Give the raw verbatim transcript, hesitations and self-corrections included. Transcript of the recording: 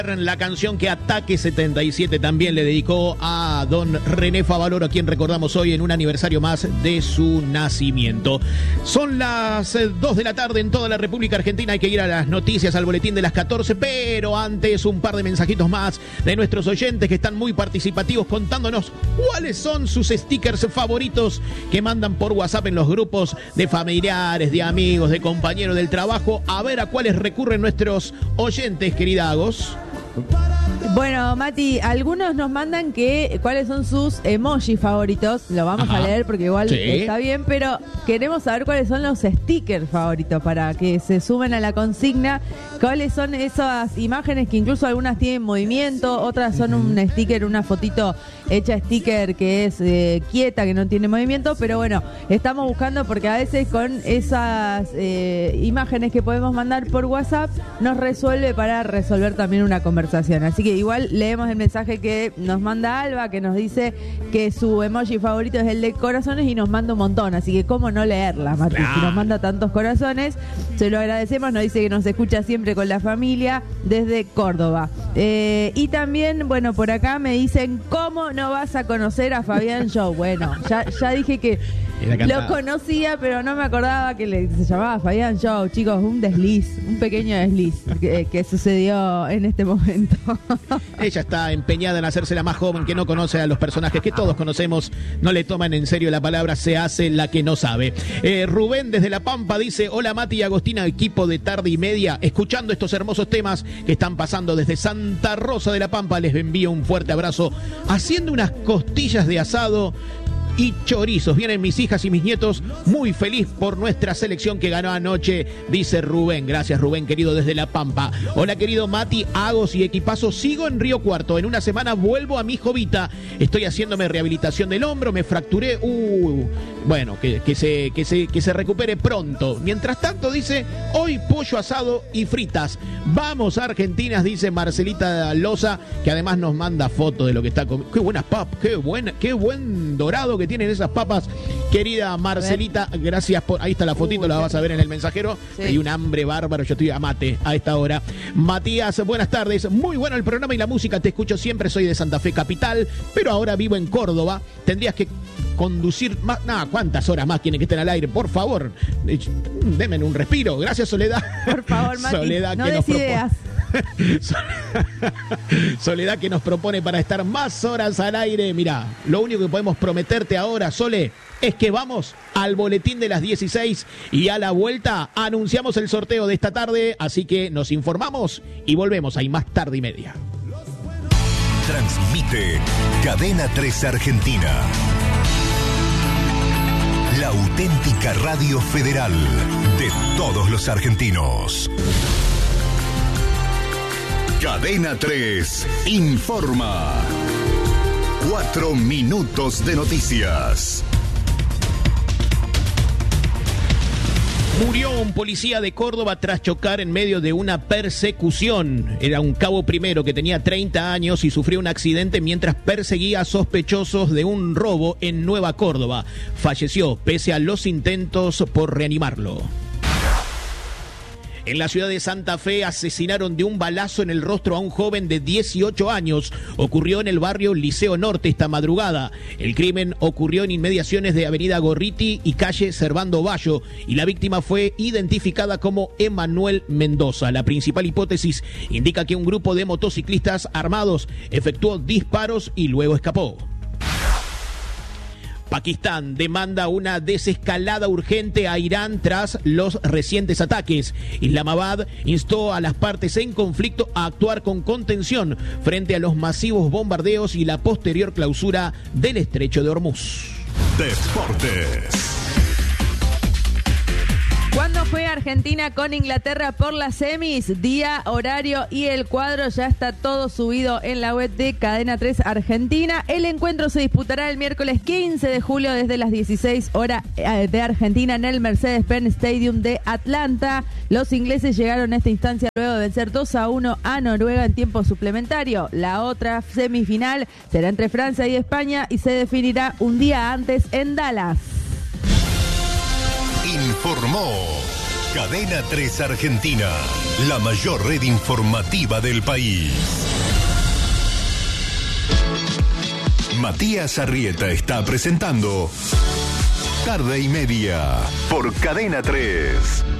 La canción que Ataque setenta y siete también le dedicó a don René Favaloro, a quien recordamos hoy en un aniversario más de su nacimiento. Son las dos de la tarde en toda la República Argentina. Hay que ir a las noticias, al boletín de las catorce, pero antes un par de mensajitos más de nuestros oyentes que están muy participativos contándonos cuáles son sus stickers favoritos que mandan por WhatsApp en los grupos de familiares, de amigos, de compañeros del trabajo. A ver a cuáles recurren nuestros oyentes, querida Agos. Bueno, Mati, algunos nos mandan que cuáles son sus emojis favoritos. Lo vamos Ajá. a leer porque igual sí. está bien, pero queremos saber cuáles son los stickers favoritos para que se sumen a la consigna. Cuáles son esas imágenes que incluso algunas tienen movimiento, otras son un sticker, una fotito hecha sticker que es eh, quieta, que no tiene movimiento, pero bueno, estamos buscando porque a veces con esas eh, imágenes que podemos mandar por WhatsApp nos resuelve para resolver también una conversación. Así que igual leemos el mensaje que nos manda Alba, que nos dice que su emoji favorito es el de corazones y nos manda un montón, así que cómo no leerla, Mati, si nos manda tantos corazones, se lo agradecemos. Nos dice que nos escucha siempre con la familia desde Córdoba. Eh, y también, bueno, por acá me dicen, ¿cómo no vas a conocer a Fabián Show? Bueno, ya, ya dije que lo conocía, pero no me acordaba que le, se llamaba Fabián Show. Chicos, un desliz, un pequeño desliz que, que sucedió en este momento. Ella está empeñada en hacerse la más joven, que no conoce a los personajes que todos conocemos, no le toman en serio la palabra, se hace la que no sabe. Eh, Rubén desde La Pampa dice, hola Mati y Agostina, equipo de Tarde y Media, escuchando estos hermosos temas que están pasando desde Santa Rosa de La Pampa, les envío un fuerte abrazo, haciendo unas costillas de asado y chorizos. Vienen mis hijas y mis nietos, muy feliz por nuestra selección que ganó anoche, dice Rubén. Gracias, Rubén, querido, desde La Pampa. Hola, querido Mati, Agos y equipazo. Sigo en Río Cuarto. En una semana vuelvo a mi Jovita. Estoy haciéndome rehabilitación del hombro, me fracturé. Uh, bueno, que, que, se, que, se, que se recupere pronto. Mientras tanto, dice, hoy pollo asado y fritas. Vamos a Argentinas, dice Marcelita Loza, que además nos manda fotos de lo que está comiendo. Qué buenas papas, qué, buena, qué buen dorado que tienen esas papas, querida Marcelita, gracias por, ahí está la fotito, Uy, la vas a ver en el mensajero, sí. Hay un hambre bárbaro, yo estoy a mate a esta hora. Matías, buenas tardes, muy bueno el programa y la música, te escucho siempre, soy de Santa Fe capital, pero ahora vivo en Córdoba, tendrías que conducir más, nada, ¿cuántas horas más tienen que estar al aire? Por favor, denme un respiro, gracias Soledad. Por favor, Mati, Soledad, no que des nos ideas. Soledad que nos propone para estar más horas al aire. Mirá, lo único que podemos prometerte ahora, Sole, es que vamos al boletín de las dieciséis y a la vuelta anunciamos el sorteo de esta tarde, así que nos informamos y volvemos ahí más tarde y media. Transmite Cadena tres Argentina, la auténtica radio federal de todos los argentinos. Cadena tres informa. Cuatro minutos de noticias. Murió un policía de Córdoba tras chocar en medio de una persecución. Era un cabo primero que tenía treinta años y sufrió un accidente mientras perseguía a sospechosos de un robo en Nueva Córdoba. Falleció pese a los intentos por reanimarlo. En la ciudad de Santa Fe asesinaron de un balazo en el rostro a un joven de dieciocho años. Ocurrió en el barrio Liceo Norte esta madrugada. El crimen ocurrió en inmediaciones de Avenida Gorriti y calle Servando Bayo y la víctima fue identificada como Emanuel Mendoza. La principal hipótesis indica que un grupo de motociclistas armados efectuó disparos y luego escapó. Pakistán demanda una desescalada urgente a Irán tras los recientes ataques. Islamabad instó a las partes en conflicto a actuar con contención frente a los masivos bombardeos y la posterior clausura del estrecho de Hormuz. Deportes. ¿Cuándo fue Argentina con Inglaterra por las semis? Día, horario y el cuadro ya está todo subido en la web de Cadena tres Argentina. El encuentro se disputará el miércoles quince de julio desde las dieciséis horas de Argentina en el Mercedes-Benz Stadium de Atlanta. Los ingleses llegaron a esta instancia luego de vencer dos a uno a Noruega en tiempo suplementario. La otra semifinal será entre Francia y España y se definirá un día antes en Dallas. Informó Cadena tres Argentina, la mayor red informativa del país. Matías Arrieta está presentando Tarde y Media por Cadena tres.